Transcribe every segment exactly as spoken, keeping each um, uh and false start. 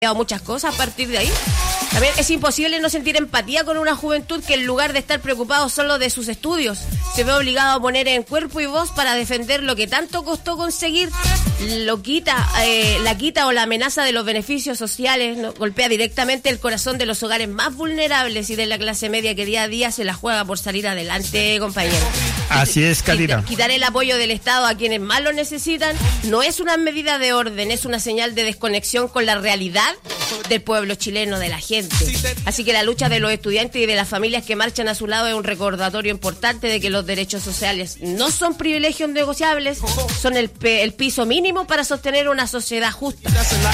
muchas cosas a partir de ahí. También es imposible no sentir empatía con una juventud que en lugar de estar preocupado solo de sus estudios, se ve obligado a poner en cuerpo y voz para defender lo que tanto costó conseguir. Lo quita, eh, la quita o la amenaza de los beneficios sociales, ¿no? Golpea directamente el corazón de los hogares más vulnerables y de la clase media que día a día se la juega por salir adelante, compañero. Así es, Catita. Quitar el apoyo del Estado a quienes más lo necesitan no es una medida de orden, es una señal de desconexión con la realidad del pueblo chileno, de la gente. Así que la lucha de los estudiantes y de las familias que marchan a su lado es un recordatorio importante de que los derechos sociales no son privilegios negociables, son el, pe- el piso mínimo para sostener una sociedad justa.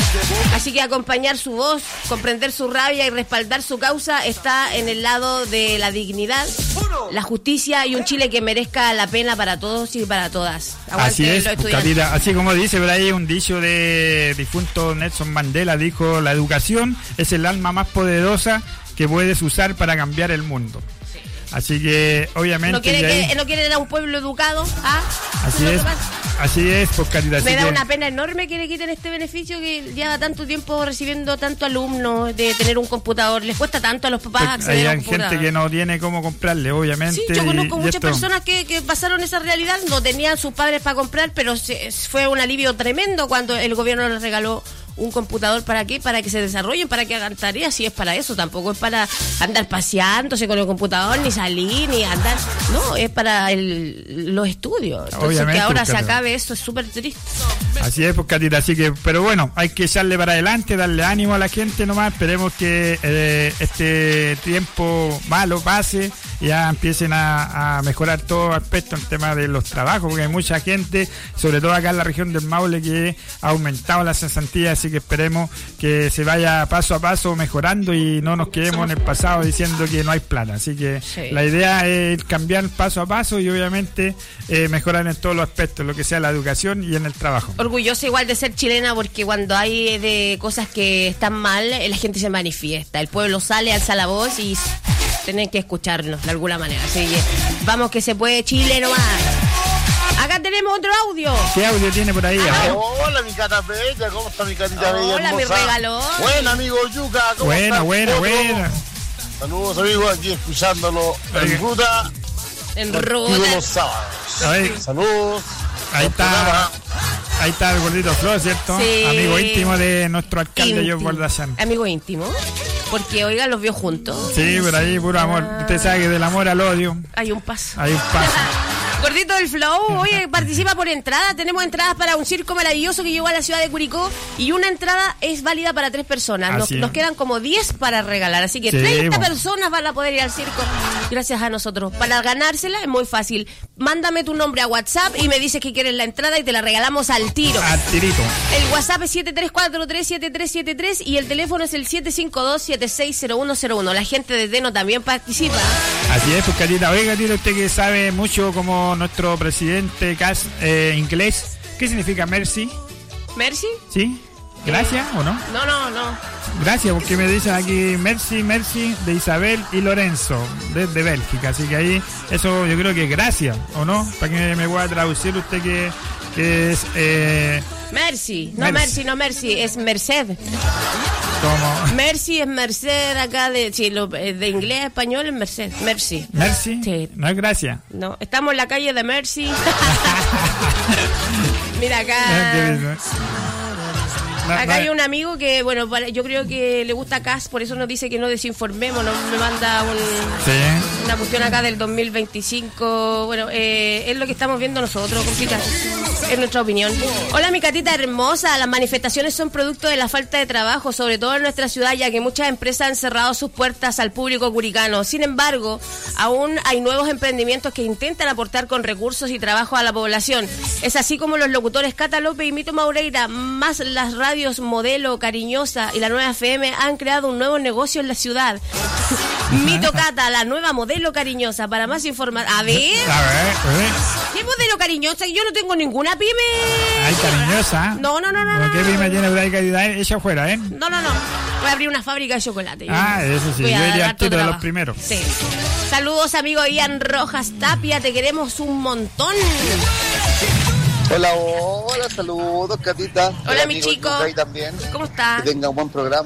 Así que acompañar su voz, comprender su rabia y respaldar su causa está en el lado de la dignidad, la justicia y un Chile que merezca la pena para todos y para todas. Aguante. Así es, los estudiantes. así como dice por ahí un dicho de difunto Nelson Mandela, dijo: la educación es el alma más poderosa que puedes usar para cambiar el mundo. Sí. Así que obviamente no quiere ahí, que, no quieren a un pueblo educado, ¿ah? Así es, así es, pues, Catita. Me da que... una pena enorme que le quiten este beneficio que lleva tanto tiempo recibiendo tanto alumnos de tener un computador. Les cuesta tanto a los papás pues acceder a un hay computador. gente que no tiene cómo comprarle, obviamente. Sí, yo conozco muchas esto... personas que, que pasaron esa realidad, no tenían sus padres para comprar, pero se, fue un alivio tremendo cuando el gobierno les regaló un computador. ¿Para qué? Para que se desarrollen, para que hagan tareas. Si es para eso, tampoco es para andar paseándose con el computador, ni salir, ni andar. No, es para el, los estudios. Entonces, obviamente, que ahora se acabe eso es súper triste. Así es, pues, Catita. Así que, pero bueno, hay que echarle para adelante, darle ánimo a la gente nomás. Esperemos que eh, este tiempo malo pase y ya empiecen a, a mejorar todo aspecto en tema de los trabajos, porque hay mucha gente, sobre todo acá en la región del Maule, que ha aumentado la cesantía. Así que esperemos que se vaya paso a paso mejorando y no nos quedemos en el pasado diciendo que no hay plata. Así que sí, la idea es cambiar paso a paso y obviamente eh, mejorar en todos los aspectos, lo que sea la educación y en el trabajo. Orgullosa igual de ser chilena, porque cuando hay de cosas que están mal, la gente se manifiesta, el pueblo sale, alza la voz y tienen que escucharnos de alguna manera. Así que vamos, que se puede, Chile nomás. Acá tenemos otro audio. ¿Qué audio tiene por ahí? Ah, hola, mi cata bella, ¿cómo está mi catita bella? Hola, mi regalón. Buena, amigo Yuca, ¿cómo buena, estás? Buena, buena, buena. Saludos, amigos, aquí escuchándolo en ruta. En ruta. Los sábados. Saludos. Ahí está. Ahí está el gordito Flor, ¿cierto? Sí. Amigo íntimo de nuestro alcalde, George Bordazán. Amigo íntimo. Porque, oiga, los vio juntos. Sí, por ahí, puro amor. Ah. Usted sabe que del amor al odio hay un paso. Hay un paso. Gordito del Flow, oye, participa por entrada. Tenemos entradas para un circo maravilloso que llegó a la ciudad de Curicó y una entrada es válida para tres personas. Nos, nos quedan como diez para regalar, así que sí, treinta bueno. personas van a poder ir al circo gracias a nosotros. Para ganársela es muy fácil. Mándame tu nombre a WhatsApp y me dices que quieres la entrada y te la regalamos al tiro. Al tirito. El WhatsApp es siete tres cuatro tres siete tres siete tres y el teléfono es el siete cinco dos siete seis cero uno cero uno. La gente de Deno también participa. Así es, pues, Catita. Oiga, Catita, usted que sabe mucho como nuestro presidente Cas, eh, inglés, ¿qué significa mercy? ¿Mercy? ¿Sí? ¿Gracias eh, o no? No, no, no. Gracias, porque me dicen aquí mercy, mercy de Isabel y Lorenzo, desde Bélgica. Así que ahí, eso yo creo que es gracias, ¿o no? Para que me pueda traducir usted que, que es... Eh, Mercy, no Mercy. Mercy, no Mercy, es Merced. ¿Cómo? Mercy es Merced acá de, sí, lo, de inglés a español es Merced, Mercy. Mercy, sí. No es gracia. No, estamos en la calle de Mercy. Mira acá. Acá hay un amigo que, bueno, yo creo que le gusta Cas, por eso nos dice que no desinformemos, nos me manda un, sí. una cuestión acá del dos mil veinticinco. Bueno, eh, es lo que estamos viendo nosotros, complicado. Es nuestra opinión. Hola, mi catita hermosa. Las manifestaciones son producto de la falta de trabajo, sobre todo en nuestra ciudad, ya que muchas empresas han cerrado sus puertas al público curicano. Sin embargo, aún hay nuevos emprendimientos que intentan aportar con recursos y trabajo a la población. Es así como los locutores Cata López y Mito Maureira, más las radios Modelo, Cariñosa y la Nueva F M han creado un nuevo negocio en la ciudad. Mito Cata, la nueva Modelo Cariñosa. Para más información. A ver. A ver, a ver. ¿Qué Modelo Cariñosa? Yo no tengo ninguna pyme. Ay, cariñosa. No, no, no, no. no ¿Qué pyme tiene por ahí calidad? Ella afuera, ¿eh? No, no, no. Voy a abrir una fábrica de chocolate. Ah, eso sí. Yo iría al tiro de los primeros. Sí. Saludos, amigo Ian Rojas Tapia. Te queremos un montón. Hola, hola, saludos, Catita. Hola, mi chico. También. ¿Cómo está? Que tenga un buen programa.